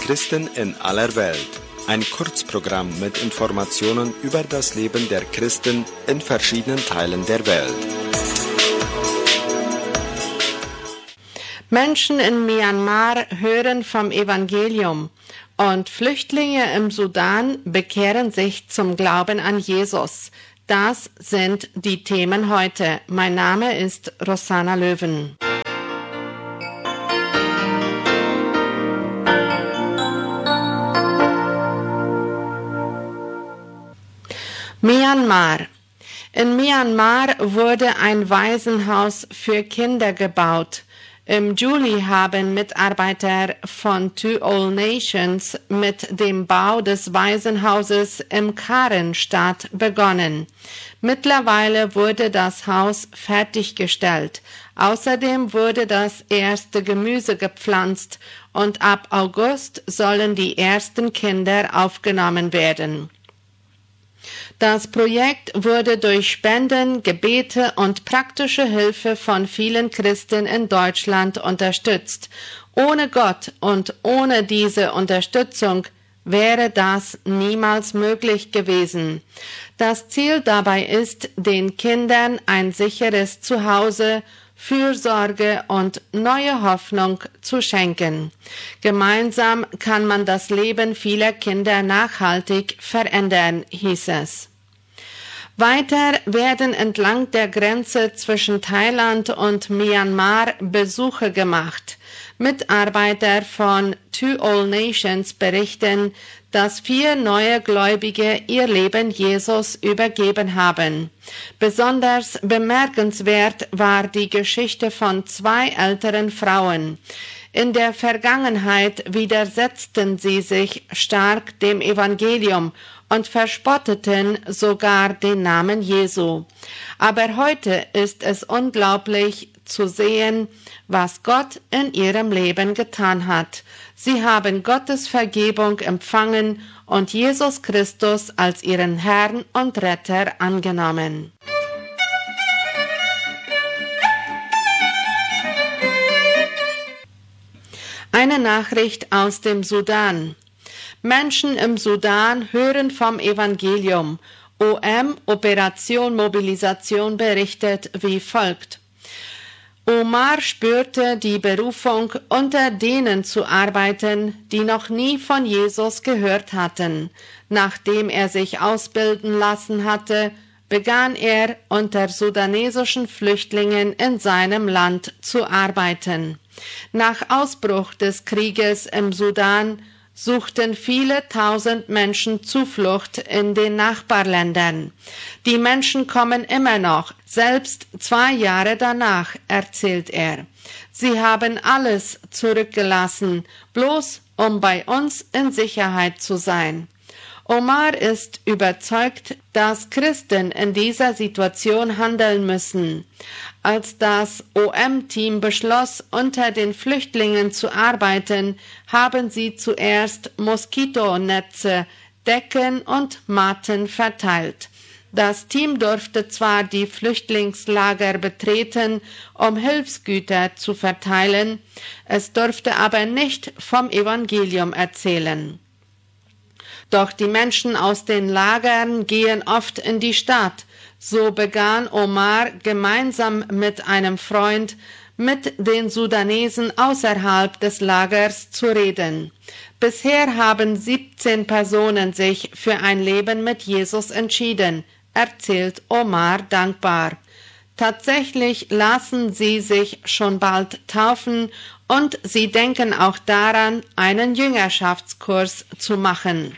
Christen in aller Welt. Ein Kurzprogramm mit Informationen über das Leben der Christen in verschiedenen Teilen der Welt. Menschen in Myanmar hören vom Evangelium und Flüchtlinge im Sudan bekehren sich zum Glauben an Jesus. Das sind die Themen heute. Mein Name ist Rosanna Löwen. Myanmar. In Myanmar wurde ein Waisenhaus für Kinder gebaut. Im Juli haben Mitarbeiter von Two All Nations mit dem Bau des Waisenhauses im Karen-Stadt begonnen. Mittlerweile wurde das Haus fertiggestellt. Außerdem wurde das erste Gemüse gepflanzt und ab August sollen die ersten Kinder aufgenommen werden. Das Projekt wurde durch Spenden, Gebete und praktische Hilfe von vielen Christen in Deutschland unterstützt. Ohne Gott und ohne diese Unterstützung wäre das niemals möglich gewesen. Das Ziel dabei ist, den Kindern ein sicheres Zuhause, Fürsorge und neue Hoffnung zu schenken. Gemeinsam kann man das Leben vieler Kinder nachhaltig verändern, hieß es. Weiter werden entlang der Grenze zwischen Thailand und Myanmar Besuche gemacht. Mitarbeiter von Two All Nations berichten, dass 4 neue Gläubige ihr Leben Jesus übergeben haben. Besonders bemerkenswert war die Geschichte von 2 älteren Frauen. In der Vergangenheit widersetzten sie sich stark dem Evangelium und verspotteten sogar den Namen Jesu. Aber heute ist es unglaublich zu sehen, was Gott in ihrem Leben getan hat. Sie haben Gottes Vergebung empfangen und Jesus Christus als ihren Herrn und Retter angenommen. Eine Nachricht aus dem Sudan. Menschen im Sudan hören vom Evangelium. OM Operation Mobilisation berichtet wie folgt. Omar spürte die Berufung, unter denen zu arbeiten, die noch nie von Jesus gehört hatten. Nachdem er sich ausbilden lassen hatte, begann er unter sudanesischen Flüchtlingen in seinem Land zu arbeiten. Nach Ausbruch des Krieges im Sudan suchten viele tausend Menschen Zuflucht in den Nachbarländern. Die Menschen kommen immer noch, selbst 2 Jahre danach, erzählt er. Sie haben alles zurückgelassen, bloß um bei uns in Sicherheit zu sein. Omar ist überzeugt, dass Christen in dieser Situation handeln müssen. Als das OM-Team beschloss, unter den Flüchtlingen zu arbeiten, haben sie zuerst Moskitonetze, Decken und Matten verteilt. Das Team durfte zwar die Flüchtlingslager betreten, um Hilfsgüter zu verteilen, es durfte aber nicht vom Evangelium erzählen. Doch die Menschen aus den Lagern gehen oft in die Stadt. So begann Omar gemeinsam mit einem Freund mit den Sudanesen außerhalb des Lagers zu reden. Bisher haben 17 Personen sich für ein Leben mit Jesus entschieden, erzählt Omar dankbar. Tatsächlich lassen sie sich schon bald taufen und sie denken auch daran, einen Jüngerschaftskurs zu machen.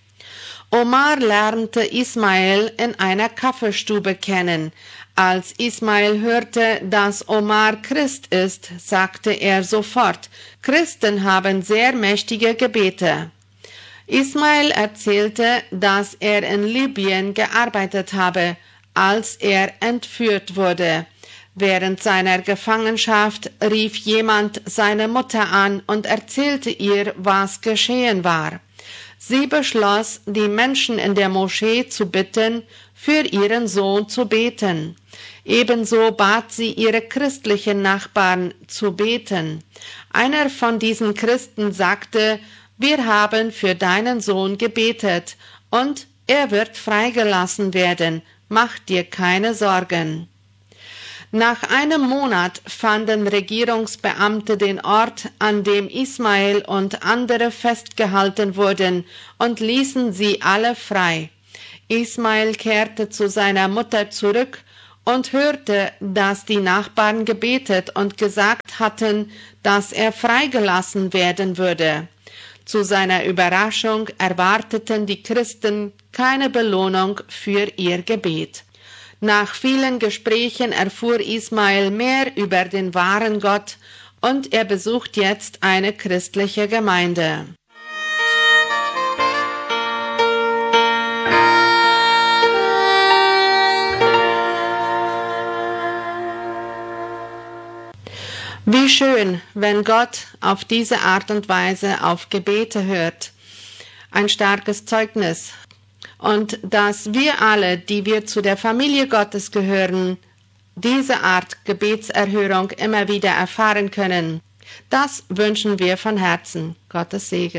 Omar lernte Ismail in einer Kaffeestube kennen. Als Ismail hörte, dass Omar Christ ist, sagte er sofort, Christen haben sehr mächtige Gebete. Ismail erzählte, dass er in Libyen gearbeitet habe, als er entführt wurde. Während seiner Gefangenschaft rief jemand seine Mutter an und erzählte ihr, was geschehen war. Sie beschloss, die Menschen in der Moschee zu bitten, für ihren Sohn zu beten. Ebenso bat sie ihre christlichen Nachbarn zu beten. Einer von diesen Christen sagte, wir haben für deinen Sohn gebetet und er wird freigelassen werden. Mach dir keine Sorgen. Nach einem Monat fanden Regierungsbeamte den Ort, an dem Ismael und andere festgehalten wurden, und ließen sie alle frei. Ismael kehrte zu seiner Mutter zurück und hörte, dass die Nachbarn gebetet und gesagt hatten, dass er freigelassen werden würde. Zu seiner Überraschung erwarteten die Christen keine Belohnung für ihr Gebet. Nach vielen Gesprächen erfuhr Ismael mehr über den wahren Gott und er besucht jetzt eine christliche Gemeinde. Wie schön, wenn Gott auf diese Art und Weise auf Gebete hört. Ein starkes Zeugnis. Und dass wir alle, die wir zu der Familie Gottes gehören, diese Art Gebetserhörung immer wieder erfahren können, das wünschen wir von Herzen. Gottes Segen.